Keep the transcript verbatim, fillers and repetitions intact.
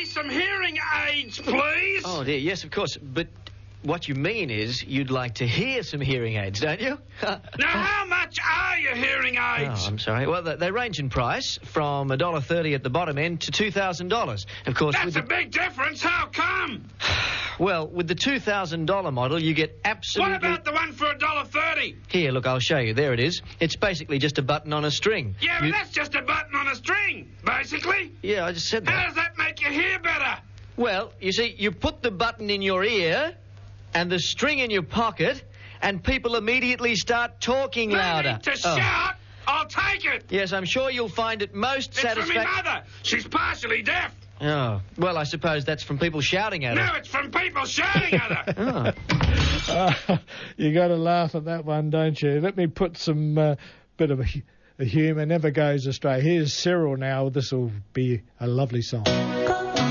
some hearing aids, please? Oh, dear, yes, of course. But what you mean is you'd like to hear some hearing aids, don't you? Now, how much are your hearing aids? Oh, I'm sorry. Well, they, they range in price from one dollar thirty at the bottom end to two thousand dollars. Of course, That's with a the... big difference. How come? Well, with the two thousand dollars model, you get absolutely... What about the one for one dollar thirty? Here, look, I'll show you. There it is. It's basically just a button on a string. Yeah, but You- that's just a button on a string, basically. Yeah, I just said that. How does that make you hear better? Well, you see, you put the button in your ear and the string in your pocket, and people immediately start talking No louder. need to Oh. shout. I'll take it. Yes, I'm sure you'll find it most It's from my satisfactory. mother. She's partially deaf. Oh, well, I suppose that's from people shouting at No, her. it's from people shouting at her. Oh. Uh, you got to laugh at that one, don't you? Let me put some uh, bit of a, hu- a humour. Never goes astray. Here's Cyril now. This will be a lovely song.